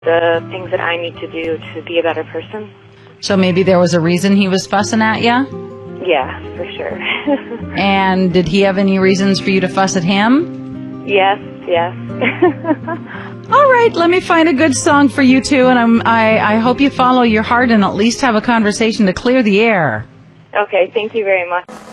the things that I need to do to be a better person. So maybe there was a reason he was fussing at you? Yeah, for sure. And did he have any reasons for you to fuss at him? Yes. All right, let me find a good song for you two, and I hope you follow your heart and at least have a conversation to clear the air. Okay, thank you very much.